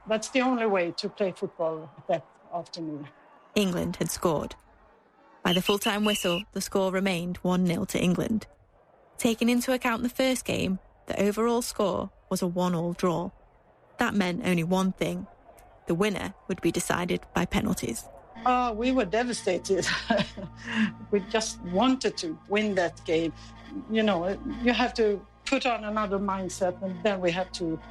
That's the only way to play football that afternoon. England had scored. By the full-time whistle, the score remained 1-0 to England. Taking into account the first game, the overall score was a 1-1 draw. That meant only one thing. The winner would be decided by penalties. We were devastated. We just wanted to win that game. You know, you have to put on another mindset, and then we have to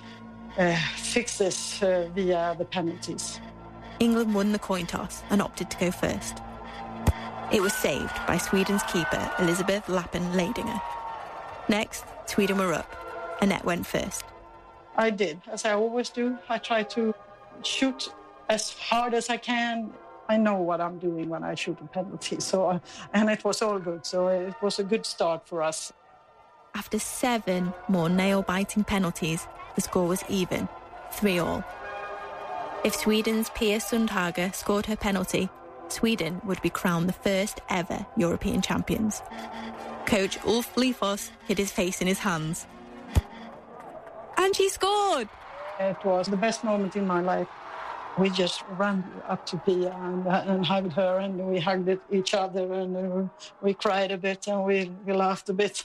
fix this via the penalties. England won the coin toss and opted to go first. It was saved by Sweden's keeper, Elisabeth Lappen-Leidinger. Next, Sweden were up. Anette went first. I did, as I always do. I try to shoot as hard as I can. I know what I'm doing when I shoot a penalty, and it was all good. So it was a good start for us. After 7 more nail-biting penalties, the score was even, 3-3. If Sweden's Pia Sundhage scored her penalty, Sweden would be crowned the first ever European champions. Coach Ulf Lifos hid his face in his hands. And she scored! It was the best moment in my life. We just ran up to Pia and hugged her, and we hugged each other, and we cried a bit, and we laughed a bit.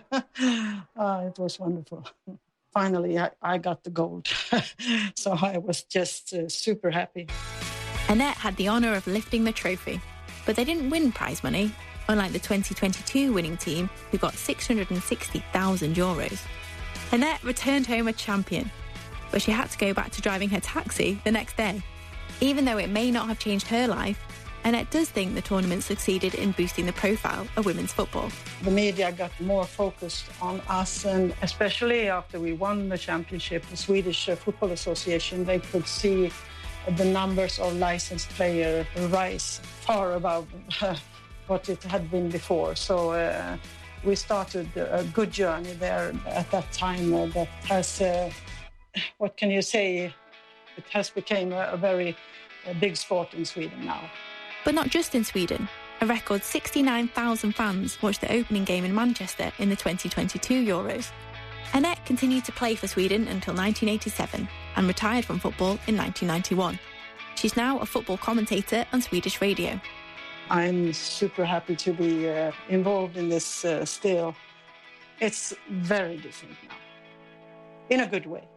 It was wonderful. Finally, I got the gold. So I was just super happy. Anette had the honour of lifting the trophy, but they didn't win prize money, unlike the 2022 winning team, who got €660,000. Anette returned home a champion, but she had to go back to driving her taxi the next day. Even though it may not have changed her life, Anette does think the tournament succeeded in boosting the profile of women's football. The media got more focused on us, and especially after we won the championship, the Swedish Football Association, they could see the numbers of licensed players rise far above what it had been before. So we started a good journey there at that time that has, what can you say, it has become a very big sport in Sweden now. But not just in Sweden. A record 69,000 fans watched the opening game in Manchester in the 2022 Euros. Anette continued to play for Sweden until 1987 and retired from football in 1991. She's now a football commentator on Swedish radio. I'm super happy to be involved in this still. It's very different now, in a good way.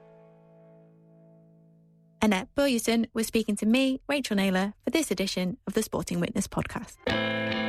Anette Börjesson was speaking to me, Rachel Naylor, for this edition of the Sporting Witness podcast.